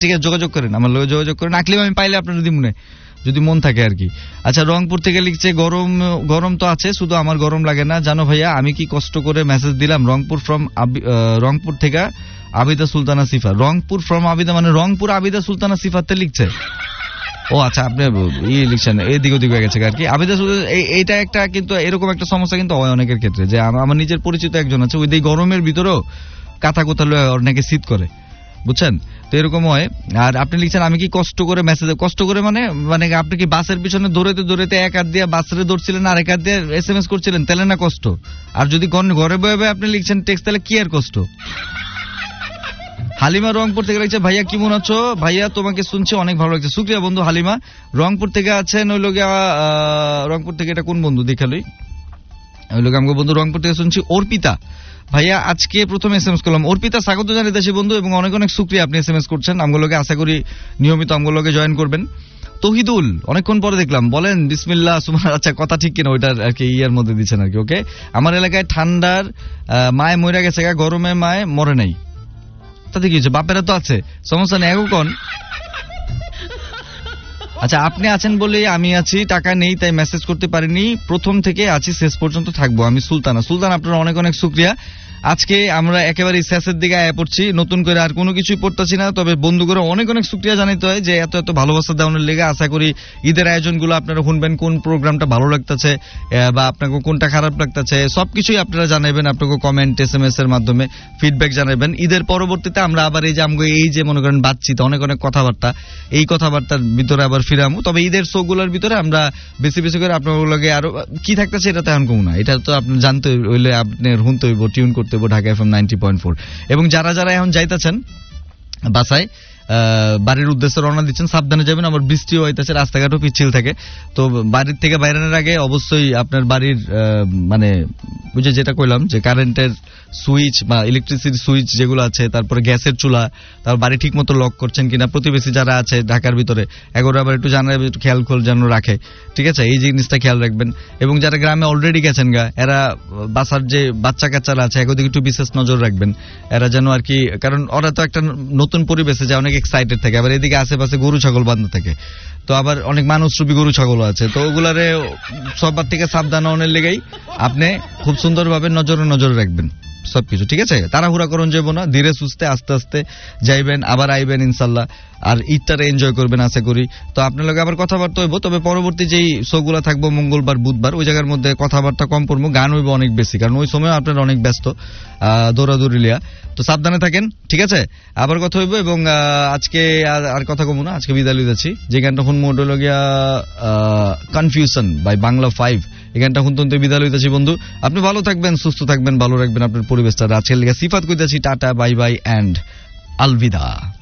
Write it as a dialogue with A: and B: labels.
A: ঠিক আছে, যোগাযোগ করেন, আমার লোক যোগাযোগ করেন, আঁকলিম আমি পাইলে আপনার যদি মন থাকে আর কি। আচ্ছা, রংপুর থেকে লিখছে গরম তো আছে, শুধু আমার গরম লাগে না জানো ভাইয়া, আমি কি কষ্ট করে মেসেজ দিলাম। রংপুর থেকে আবিদা সুলতানা সিফা। রংপুর ফ্রম আবিদা মানে রংপুর আবিদা সুলতানা সিফাতে লিখছে। ও আচ্ছা, আপনি লিখছেন এদিক ওদিক হয়ে গেছে আর কি। আবিদা সুলতানা এইটা একটা, কিন্তু এরকম একটা সমস্যা কিন্তু হয় অনেকের ক্ষেত্রে, যে আমার নিজের পরিচিত একজন আছে, ওই গরমের ভিতরেও কাঁথা কোথা অনেকে শীত করে, বুঝছেন, তো এরকম হয়। আর আপনি লিখছেন আমি কি কষ্ট করে মেসেজ, কষ্ট করে মানে আপনি কি বাসের পিছনে দৌড়াইতে এক হাত দিয়ে বাসে দৌড়ছিলেন আর এক হাত দিয়ে SMS করছিলেন, তাহলে না কষ্ট। আর যদি ঘরে বয়ে আপনি লিখছেন টেক্সট, তাহলে কি আর কষ্ট। হালিমা রংপুর থেকে লিখছে ভাইয়া কেমন আছো, ভাইয়া তোমাকে শুনছি অনেক ভালো লাগছে। শুকরিয়া বন্ধু হালিমা, রংপুর থেকে আছেন। ওই লোক রংপুর থেকে এটা কোন বন্ধু দেখালই, ওই লোক আমাকে বন্ধু রংপুর থেকে শুনছি। অর্পিতা ভাইয়া আজকে প্রথম SMS করলাম। অর্পিতা স্বাগত জানাইতেছি বন্ধু, এবং অনেক অনেক শুকরিয়া আপনি SMS করছেন আমগুলোকে, আশা করি নিয়মিত আমগুলোকে জয়েন করবেন। তহিদুল অনেকক্ষণ পরে দেখলাম, বলেন বিসমিল্লাহ সুবহান। আচ্ছা, কথা ঠিক কিনা ওইটার আর কি ইয়ার মধ্যে দিচ্ছেন আর কি। ওকে, আমার এলাকায় ঠান্ডার মায় মরে গেছে, গরমে মায় মরে নাই, তাতে কি হচ্ছে, বাপেরা তো আছে, সমস্যা নেই এখন। আচ্ছা, আপনি আছেন বলে আমি আছি, টাকা নেই তাই মেসেজ করতে পারিনি, প্রথম থেকে আছি শেষ পর্যন্ত থাকবো। আমি সুলতান, আপনার অনেক অনেক শুকরিয়া। আজকে আমরা একেবারে শেষের দিকে আয়া পড়ছি, নতুন করে আর কোনো কিছুই পড়তেছি না, তবে বন্ধু করে অনেক অনেক শুকরিয়া জানাইতে হয় যে এত ভালোবাসা দেওয়ানোর লেগে। আশা করি ঈদের আয়োজনগুলো আপনারা শুনবেন, কোন প্রোগ্রামটা ভালো লাগতেছে বা আপনাকে কোনটা খারাপ লাগতেছে সবকিছুই আপনারা জানাবেন, আপনাকে কমেন্ট SMS এর মাধ্যমে ফিডব্যাক জানাবেন। ঈদের পরবর্তীতে আমরা আবার এই যে মনে করেন বাতচিত, অনেক অনেক কথাবার্তা, এই কথাবার্তার ভিতরে আবার ফিরামু। তবে ঈদের শোগুলোর ভিতরে আমরা বেশি বেশি করে আপনার লগে আরো কি থাকতেছে এটা তো এখন কম না, এটা তো আপনি জানতে হইলে আপনার শুনতে হইব, টিউন করতে হইব ঢাকা FM 90.4। এবং যারা এখন যাইতেছেন বাসায় বাড়ির উদ্দেশ্যে রওনা দিচ্ছেন, সাবধানে যাবেন, আবার বৃষ্টিও হইতেছে, রাস্তাঘাটও পিচ্ছিল থাকে, তো বাড়ির থেকে বাইরের আগে অবশ্যই আপনার বাড়ির মানে বুঝে যেটা কইলাম যে কারেন্টের সুইচ বা ইলেকট্রিসিটি সুইচ যেগুলো আছে, তারপরে গ্যাসের চুলা, তারপর বাড়ি ঠিক মতো লক করছেন কিনা, প্রতিবেশী যারা আছে ঢাকার ভিতরে এগুলো আবার একটু জানাবে, একটু খেয়াল যেন রাখে, ঠিক আছে, এই জিনিসটা খেয়াল রাখবেন। এবং যারা গ্রামে অলরেডি গেছেন এরা বাসার যে বাচ্চা কাচ্চারা আছে এগুলো একটু বিশেষ নজর রাখবেন, এরা যেন আর কি, কারণ ওরা তো একটা নতুন পরিবেশে যায়, অনেক এক্সাইটেড থাকে, আবার এদিকে আশেপাশে গরু ছাগল বাঁধা থাকে, তো আবার অনেক মানুষ রূপী গরু ছাগল আছে, তো ওগুলারে সবার থেকে সাবধান হওয়ার লেগেই আপনি খুব সুন্দরভাবে নজরে রাখবেন সবকিছু, ঠিক আছে। তাড়াহুড়া করুন যাব না, ধীরে সুস্থে আস্তে আস্তে যাইবেন, আবার আইবেন ইনশাল্লাহ, আর ঈদটারে এনজয় করবেন আশা করি। তো আপনার লগে আবার কথাবার্তা হইব, তবে পরবর্তী যেই শোগুলা থাকবো মঙ্গলবার বুধবার, ওই জায়গার মধ্যে কথাবার্তা কম পড়বো, গান হইব অনেক বেশি, কারণ ওই সময় আপনারা অনেক ব্যস্ত দৌড়াদৌড়ি লিয়া, তো সাবধানে থাকেন, ঠিক আছে। আবার কথা হইব, এবং আজকে আর কথা কমু না, আজকে বিদায় লইতেছি। যে গানটা শুনবো ওটা হলো গিয়া কনফিউশন বাই বাংলা 5, এই গানটা শুনতে বিদায় লইতেছি বন্ধু। আপনি ভালো থাকবেন, সুস্থ থাকবেন, ভালো রাখবেন আপনার পরিবেশটা। আজকের লিগে সিফাত কইতেছি, tata bye bye and Alvida.